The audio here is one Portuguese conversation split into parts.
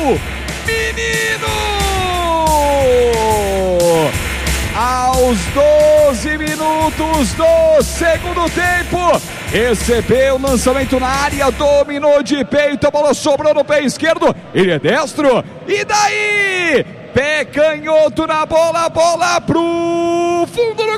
Menino! Aos 12 minutos do segundo tempo, recebeu o lançamento na área, dominou de peito, a bola sobrou no pé esquerdo, ele é destro, e daí? Pé canhoto na bola, bola pro fundo do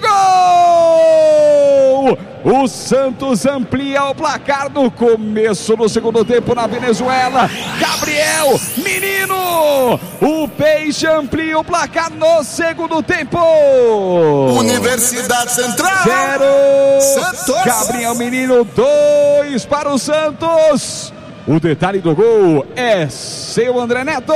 gol! O Santos amplia o placar no começo do segundo tempo na Venezuela. Gabriel Menino! O Peixe amplia o placar no segundo tempo. Universidade Central 0. Santos. Gabriel Menino 2 para o Santos. O detalhe do gol é seu André Neto.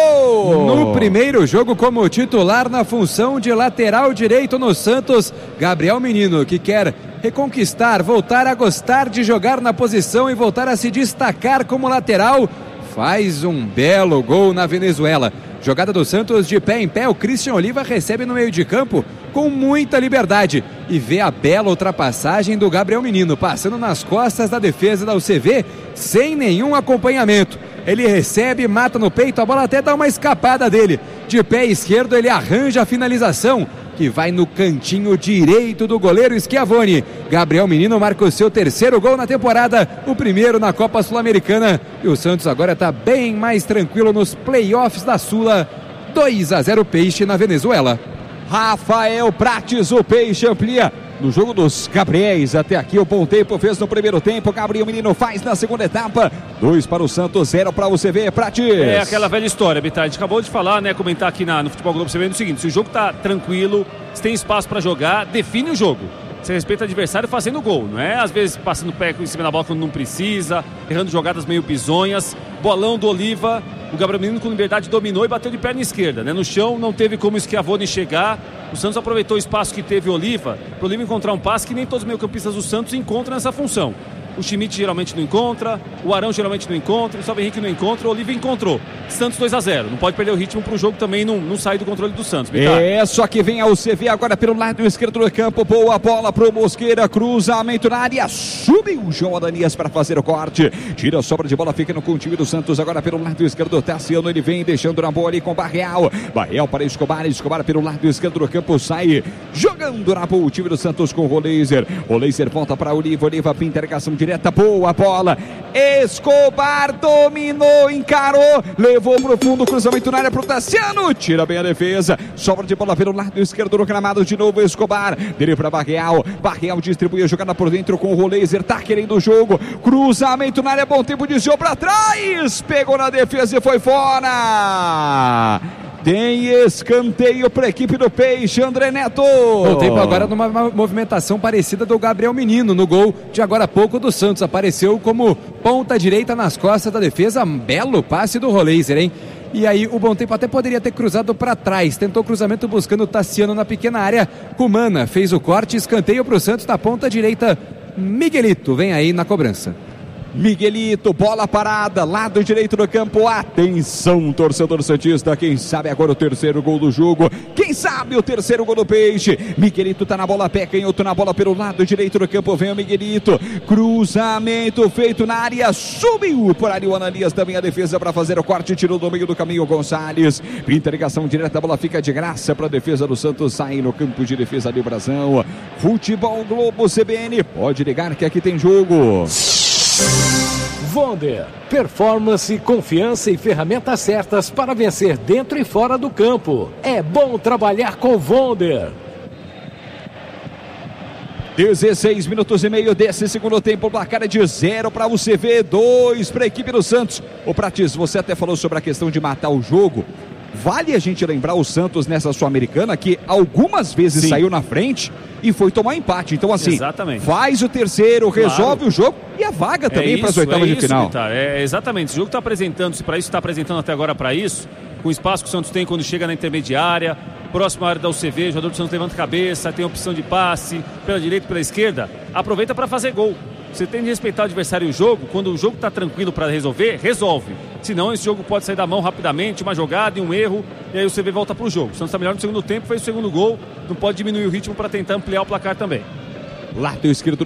No primeiro jogo como titular na função de lateral direito no Santos, Gabriel Menino, que quer reconquistar, voltar a gostar de jogar na posição e voltar a se destacar como lateral, faz um belo gol na Venezuela. Jogada do Santos de pé em pé, o Christian Oliva recebe no meio de campo com muita liberdade e vê a bela ultrapassagem do Gabriel Menino, passando nas costas da defesa da UCV sem nenhum acompanhamento. Ele recebe, mata no peito, a bola até dá uma escapada dele. De pé esquerdo ele arranja a finalização, que vai no cantinho direito do goleiro Schiavoni. Gabriel Menino marca o seu terceiro gol na temporada, o primeiro na Copa Sul-Americana. E o Santos agora está bem mais tranquilo nos playoffs da Sula. 2-0 Peixe na Venezuela. Rafael Prates, o Peixe amplia no jogo dos Gabriéis. Até aqui o bom tempo fez no primeiro tempo, Gabriel Menino faz na segunda etapa. 2 para o Santos, 0 para o UCV. Prates. É aquela velha história, Bitar. A gente acabou de falar, né, comentar aqui no Futebol Globo, você vê o seguinte: se o jogo tá tranquilo, se tem espaço para jogar, define o jogo. Você respeita o adversário fazendo gol, não é? Às vezes passando o pé em cima da bola quando não precisa, errando jogadas meio bizonhas. Bolão do Oliva, o Gabriel Menino com liberdade dominou e bateu de perna esquerda, né? No chão não teve como o Schiavoni chegar. O Santos aproveitou o espaço que teve o Oliva para o Oliva encontrar um passe que nem todos os meio-campistas do Santos encontram nessa função. O Schmidt geralmente não encontra, o Arão geralmente não encontra, o Salve Henrique não encontra, o Oliva encontrou. Santos 2-0, não pode perder o ritmo para o jogo também não sair do controle do Santos. Só que vem a UCV agora pelo lado esquerdo do campo, boa bola pro Mosqueira, cruzamento na área, subiu o João Adanias para fazer o corte, tira a sobra de bola, fica no time do Santos agora pelo lado esquerdo, Tassiano, ele vem deixando na boa ali com Barreal para Escobar, Escobar pelo lado esquerdo do campo, sai jogando na boa o time do Santos com o Roleiser volta para Oliva, Oliva pinta a ligação direta, boa bola, Escobar dominou, encarou, levou pro fundo, cruzamento na área pro Tassiano, tira bem a defesa, sobra de bola pelo lado esquerdo do gramado, de novo Escobar, dele para Barreal distribui a jogada por dentro com o Roleiser, tá querendo o jogo, cruzamento na área, bom tempo, desviou para trás, pegou na defesa e foi fora. Tem escanteio para a equipe do Peixe, André Neto. Bom tempo agora numa movimentação parecida do Gabriel Menino no gol de agora há pouco do Santos. Apareceu como ponta direita nas costas da defesa. Um belo passe do Roleiser, hein? E aí o Bom Tempo até poderia ter cruzado para trás. Tentou cruzamento buscando o Tassiano na pequena área. Cumana fez o corte, escanteio para o Santos na ponta direita. Miguelito vem aí na cobrança. Miguelito, bola parada, lado direito do campo, atenção torcedor santista, quem sabe agora o terceiro gol do jogo, quem sabe o terceiro gol do Peixe, Miguelito tá na bola, pé canhoto na bola pelo lado direito do campo, vem o Miguelito, cruzamento feito na área, subiu por ali o Ananias, também a defesa para fazer o corte, tirou do meio do caminho o Gonçalves, pinta ligação direta, a bola fica de graça para a defesa do Santos, sai no campo de defesa de Brasão. Futebol Globo CBN, pode ligar que aqui tem jogo. Vonder, performance, confiança e ferramentas certas para vencer dentro e fora do campo. É bom trabalhar com Vonder. 16 minutos e meio desse segundo tempo, o placar é de 0 para o UCV, 2 para a equipe do Santos. Ô Prates, você até falou sobre a questão de matar o jogo. Vale a gente lembrar o Santos nessa Sul-Americana que algumas vezes saiu na frente e foi tomar empate. Então assim, faz o terceiro, resolve o jogo e a vaga também para as oitavas de final. Exatamente, esse jogo está apresentando, se para isso está apresentando até agora para isso, com o espaço que o Santos tem quando chega na intermediária, próxima área da UCV, o jogador do Santos levanta a cabeça, tem opção de passe, pela direita e pela esquerda, aproveita para fazer gol. Você tem de respeitar o adversário e o jogo. Quando o jogo está tranquilo para resolver, resolve. Senão esse jogo pode sair da mão rapidamente, uma jogada e um erro, e aí o CV volta para o jogo. O Santos está melhor no segundo tempo, fez o segundo gol, não pode diminuir o ritmo para tentar ampliar o placar também. Lado esquerdo